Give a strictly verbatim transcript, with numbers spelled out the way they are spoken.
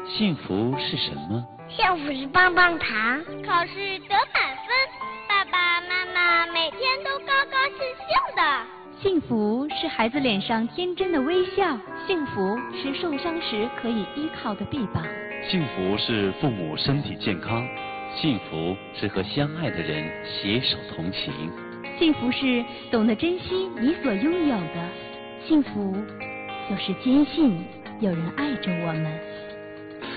幸福是什么？ 幸福是棒棒糖， 考试得满分，爸爸妈妈每天都高高兴兴的。 幸福是孩子脸上天真的微笑，幸福是受伤时可以依靠的臂膀。 幸福是父母身体健康，幸福是和相爱的人携手同行， 幸福是懂得珍惜你所拥有的，幸福就是坚信有人爱着我们。